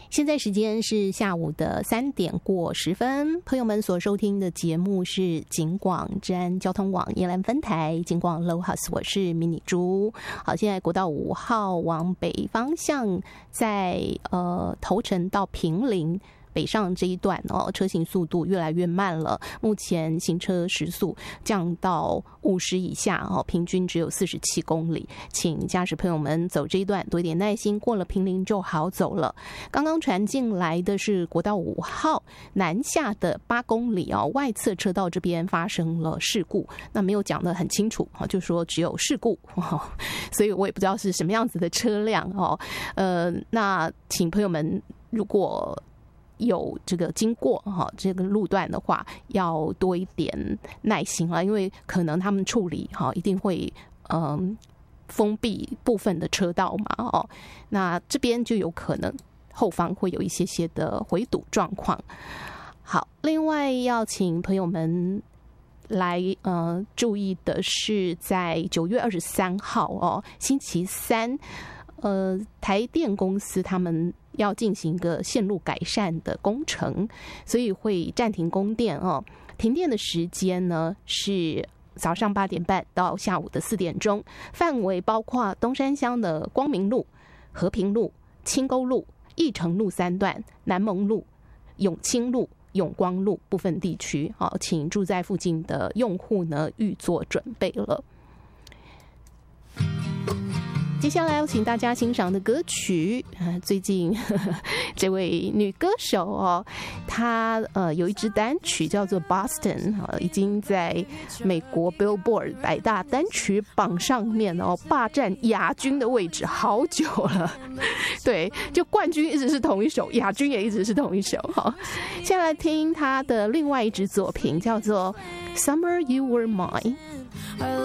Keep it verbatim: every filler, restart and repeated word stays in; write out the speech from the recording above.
现在时间是下午的三点过十分，朋友们所收听的节目是警广治安交通网宜兰分台警广 Low House， 我是迷你猪。好，现在国道五号往北方向，在呃头城到坪林北上这一段哦，车行速度越来越慢了。目前行车时速降到五十以下哦，平均只有四十七公里。请驾驶朋友们走这一段多一点耐心，过了坪林就好走了。刚刚传进来的是国道五号南下的八公里哦，外侧车道这边发生了事故，那没有讲得很清楚，就说只有事故，所以我也不知道是什么样子的车辆哦。呃，那请朋友们如果有这个经过哈这个路段的话，要多一点耐心了，因为可能他们处理哈一定会嗯封闭部分的车道嘛哦，那这边就有可能后方会有一些些的回堵状况。好，另外要请朋友们来呃注意的是，在九月二十三号哦，星期三，呃，台电公司他们要进行一个线路改善的工程，所以会暂停供电哦。停电的时间呢是早上八点半到下午的四点钟，范围包括东山乡的光明路、和平路、清沟路、义成路三段、南蒙路、永清路、永光路部分地区。好，请住在附近的用户呢预做准备了。接下来要请大家欣赏的歌曲，呃、最近呵呵这位女歌手哦，她呃有一支单曲叫做 Boston，呃、已经在美国 Billboard 百大单曲榜上面哦霸占亚军的位置好久了。对，就冠军一直是同一首，亚军也一直是同一首。好，先来听她的另外一支作品，叫做 Summer You Were Mine。